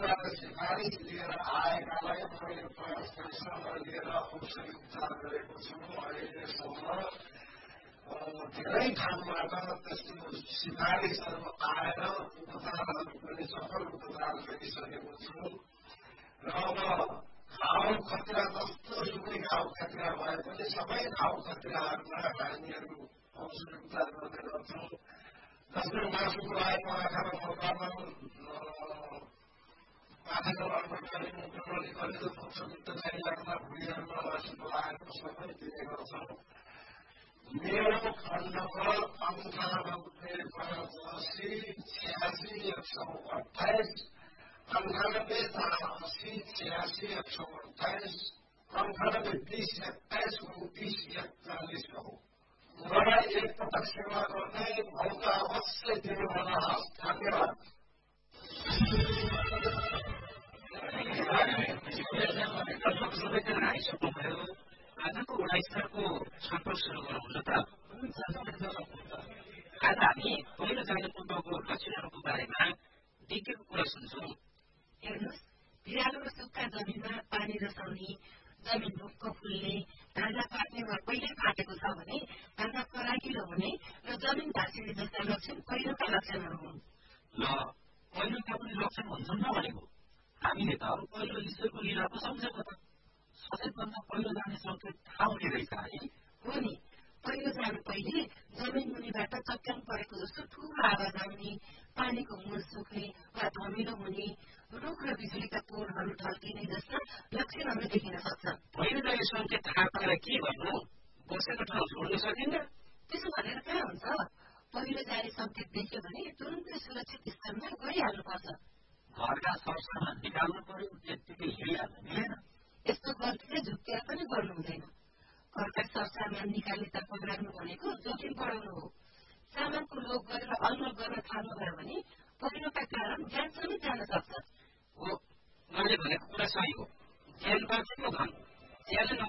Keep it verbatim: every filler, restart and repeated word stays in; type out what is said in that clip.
तर्फबाट सिफारिस लिएर आएकालाई मैले प्रयास परिश्रम लिएर औषधि उपचार गरेको छु। अहिलेसम्म धेरै ठाउँबाट त्यस्तो सिफारिसहरू आएर उपचारहरू पनि सफल उपचार गरिसकेको छु र अब घाउ खतरा जस्तो सुकै घाउ खतरा भए पनि सबै घाउ खतराहरूलाई हामीहरू औषधि उपचार गर्ने गर्छौँ। जसले मासुको आएको आँखामा मर्कामा आँखाको अर्पणकारी मुखले कलेजो पक्षलाई लाग्दा भुँडीहरूमा मासुको आएको सबै दिने गर्छौँ। मेरो फोन नम्बर अन्ठानब्बे पाँच असी छ्यासी एक सौ अठाइस अन्ठानब्बे चार असी छ्यासी एक सौ अठाइस अन्ठानब्बे बिस एक्काइस उन्तिस एकचालिस हो। मलाई एकपटक सेवा गर्ने मौका अवश्य दिनुहोला। धन्यवाद। सबैजना आइसक्नुभयो। आजको गुणस्तरको छलफल सुरु गरौँ न त। आज हामी पहिलो जाडोको लक्षणहरूको बारेमा विज्ञको कुरा सुन्छौँ। हेर्नुहोस्, भिरालो र सुक्खा जमिनमा पानी रसाउने, जमिन ढुक्क फुल्ने, धान्दा पाक्ने वा पहिल्यै पाकेको छ भने धान्दा फराकिलो हुने र जमिन भाँसिने जस्ता लक्षण पहिरोका लक्षणहरू हुन्। ल, पहिरोका पनि लक्षण हुन्छन् न भनेको। हामीले त पहिलो ईश्वरको लीला पो सम्झेको त। सचेतभन्दा पहिरो जाने सङ्केत थाहा हुने रहेछ है। हो नि, पहिरो जानु पहिले जमिन मुनिबाट चट्याङ परेको जस्तो ठुलो आवाज आउने, पानीको मुड सुक्ने वा धमिलो हुने, रुख र बिजुलीका पोलहरू ढल्किने जस्ता लक्षणहरू देखिन सक्छन्। पहिरो जाने सङ्केत थाहा पाएर के गर्नु? बसेको ठाउँ छोड्न सकिन्न? त्यसो भनेर कहाँ हुन्छ? पहिरो जाने सङ्केत देख्यो भने तुरुन्तै सुरक्षित स्थानमा गइहाल्नुपर्छ। घरका सरसामान निकाल्नु पर्यो, त्यत्तिकै हिँडिहाल्नु मिलेन। यस्तो गल्तीले झुक्किएर पनि गर्नु हुँदैन। घरका सरसामान निकाल्नेतर्फ लाग्नु भनेको जोखिम बढाउनु हो। सामानको लोभ गरेर अनलोड गर्न थाल्नुभयो भने पहिरोका कारण ज्यान समेत जान सक्छ। हो, मैले भनेको कुरा सही हो। ज्यान बाँचेको धन, ज्यान